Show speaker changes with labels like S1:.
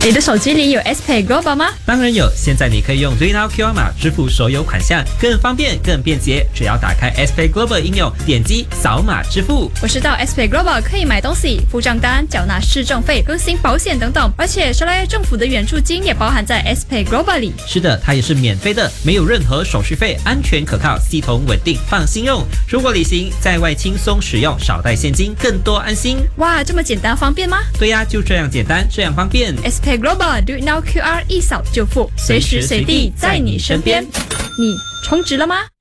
S1: 你的手机里有 SPay Global 吗？
S2: 当然有，现在你可以用 DreamNow QR 码支付所有款项，更方便、更便捷。只要打开 SPay Global 应用，点击扫码支付。
S1: 我知道 SPay Global 可以买东西、付账单、缴纳市政费、更新保险等等，而且沙拉政府的援助金也包含在 SPay Global 里。
S2: 是的，它也是免费的，没有任何手续费，安全可靠，系统稳定，放心用。出国旅行，在外轻松使用，少带现金，更多安心。
S1: 哇，这么简单方便吗？
S2: 对呀，就这样简单，这样方便。
S1: SPay Global Do It Now QR 一扫就付，随时随地在你身边。你充值了吗？